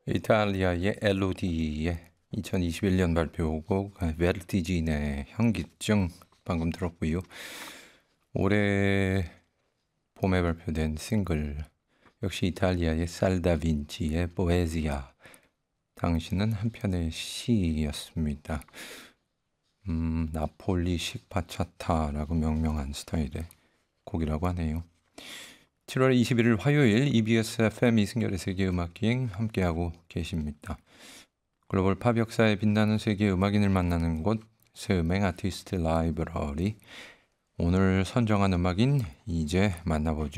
이탈리아의 엘로디의 2021년 발표곡 베르티지네 현기증 방금 들었고요. 올해 봄에 발표된 싱글 역시 이탈리아의 살다빈치의 포에지아, 당시는 한 편의 시였습니다. 나폴리식 바차타라고 명명한 스타일의 곡이라고 하네요. 7월 21일 화요일 EBS FM 이승열의 세계음악기행 함께하고 계십니다. 글로벌 팝 역사에 빛나는 세계 음악인을 만나는 곳 새음행 아티스트 라이브러리. 오늘 선정한 음악인 이제 만나보죠.